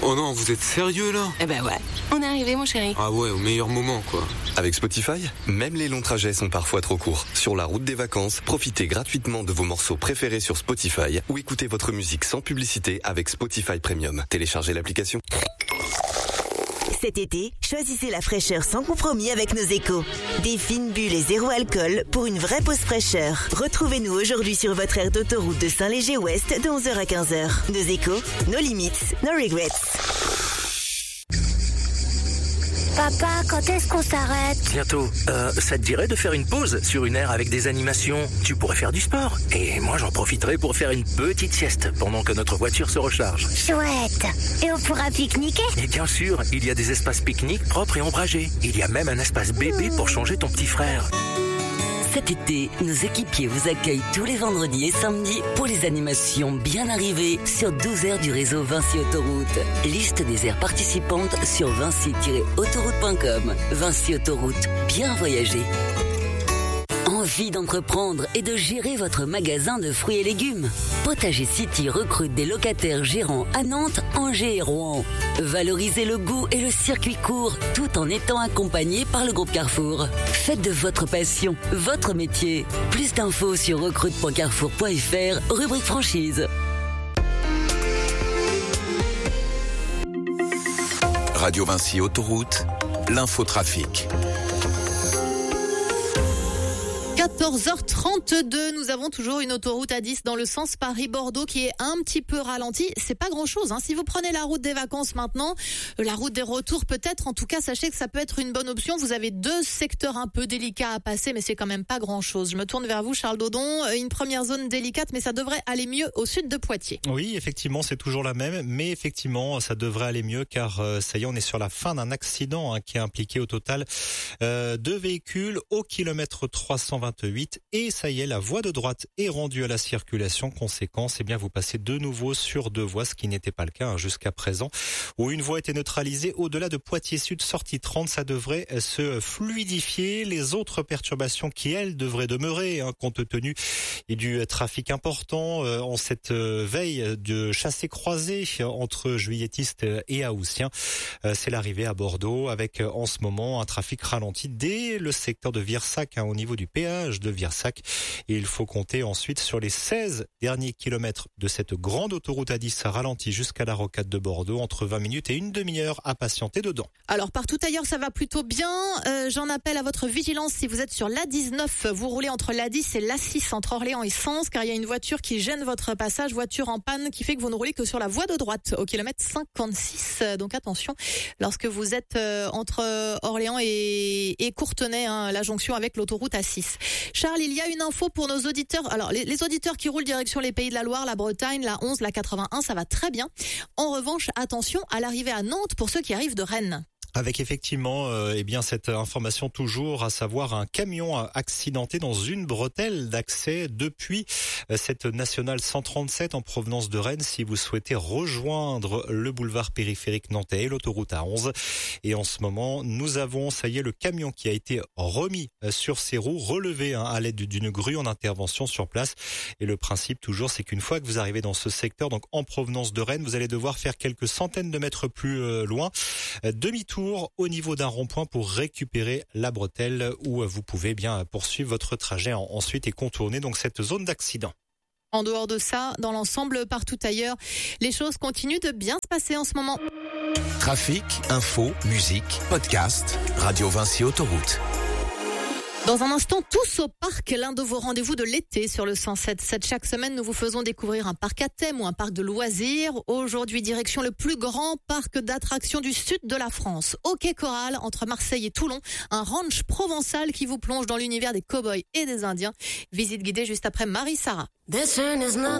Oh non, vous êtes sérieux là? Eh ben ouais, on est arrivé mon chéri. Ah ouais, au meilleur moment quoi. Avec Spotify, même les longs trajets sont parfois trop courts. Sur la route des vacances, profitez gratuitement de vos morceaux préférés sur Spotify ou écoutez votre musique sans publicité avec Spotify Premium. Téléchargez l'application. Cet été, choisissez la fraîcheur sans compromis avec nos échos. Des fines bulles et zéro alcool pour une vraie pause fraîcheur. Retrouvez-nous aujourd'hui sur votre aire d'autoroute de Saint-Léger-Ouest de 11h à 15h. Nos échos, nos limites, no regrets. Papa, quand est-ce qu'on s'arrête? Bientôt. Ça te dirait de faire une pause sur une aire avec des animations? Tu pourrais faire du sport. Et moi, j'en profiterai pour faire une petite sieste pendant que notre voiture se recharge. Chouette. Et on pourra pique-niquer? Et bien sûr, il y a des espaces pique-nique propres et ombragés. Il y a même un espace bébé pour changer ton petit frère. Cet été, nos équipiers vous accueillent tous les vendredis et samedis pour les animations bien arrivées sur 12 aires du réseau Vinci Autoroute. Liste des aires participantes sur vinci-autoroute.com. Vinci Autoroute, bien voyager. Envie d'entreprendre et de gérer votre magasin de fruits et légumes? Potager City recrute des locataires gérants à Nantes, Angers et Rouen. Valorisez le goût et le circuit court tout en étant accompagné par le groupe Carrefour. Faites de votre passion votre métier. Plus d'infos sur recrute.carrefour.fr, rubrique franchise. Radio Vinci Autoroute, l'infotrafic. 14h32, nous avons toujours une autoroute A10 dans le sens Paris-Bordeaux qui est un petit peu ralentie. C'est pas grand-chose, hein. Si vous prenez la route des vacances maintenant, la route des retours peut-être, en tout cas, sachez que ça peut être une bonne option. Vous avez deux secteurs un peu délicats à passer, mais c'est quand même pas grand-chose. Je me tourne vers vous, Charles Dodon. Une première zone délicate, mais ça devrait aller mieux au sud de Poitiers. Oui, effectivement, c'est toujours la même, mais effectivement, ça devrait aller mieux car ça y est, on est sur la fin d'un accident qui a impliqué au total deux véhicules au kilomètre 328 et ça y est, la voie de droite est rendue à la circulation. Conséquence, vous passez de nouveau sur deux voies, ce qui n'était pas le cas jusqu'à présent, où une voie était neutralisée. Au-delà de Poitiers Sud, sortie 30, ça devrait se fluidifier. Les autres perturbations qui, elles, devraient demeurer, compte tenu du trafic important en cette veille de chassé-croisé entre Juilletistes et Haussiens. C'est l'arrivée à Bordeaux avec en ce moment un trafic ralenti dès le secteur de Virsac, au niveau du péage de Virsac. Et il faut compter ensuite sur les 16 derniers kilomètres de cette grande autoroute A10 ralentie jusqu'à la rocade de Bordeaux, entre 20 minutes et une demi-heure à patienter dedans. Alors partout ailleurs ça va plutôt bien, j'en appelle à votre vigilance si vous êtes sur l'A19, vous roulez entre l'A10 et l'A6 entre Orléans et Sens, car il y a une voiture qui gêne votre passage, voiture en panne qui fait que vous ne roulez que sur la voie de droite au kilomètre 56, donc attention lorsque vous êtes entre Orléans et Courtenay, la jonction avec l'autoroute A6. Charles, il y a une info pour nos auditeurs. Alors, les auditeurs qui roulent direction les Pays de la Loire, la Bretagne, la 11, la 81, ça va très bien. En revanche, attention à l'arrivée à Nantes pour ceux qui arrivent de Rennes. Avec effectivement cette information toujours, à savoir un camion accidenté dans une bretelle d'accès depuis cette nationale 137 en provenance de Rennes si vous souhaitez rejoindre le boulevard périphérique nantais et l'autoroute A11. Et en ce moment, nous avons, ça y est, le camion qui a été remis sur ses roues, relevé à l'aide d'une grue en intervention sur place. Et le principe toujours, c'est qu'une fois que vous arrivez dans ce secteur, donc en provenance de Rennes, vous allez devoir faire quelques centaines de mètres plus loin, demi-tour au niveau d'un rond-point pour récupérer la bretelle où vous pouvez bien poursuivre votre trajet ensuite et contourner donc cette zone d'accident. En dehors de ça, dans l'ensemble, partout ailleurs, les choses continuent de bien se passer en ce moment. Trafic, info, musique, podcast, Radio Vinci Autoroute. Dans un instant, tous au parc, l'un de vos rendez-vous de l'été sur le 107.7. Chaque semaine, nous vous faisons découvrir un parc à thème ou un parc de loisirs. Aujourd'hui, direction le plus grand parc d'attractions du sud de la France. Au Quai Coral, entre Marseille et Toulon, un ranch provençal qui vous plonge dans l'univers des cow-boys et des Indiens. Visite guidée juste après Marie-Sara.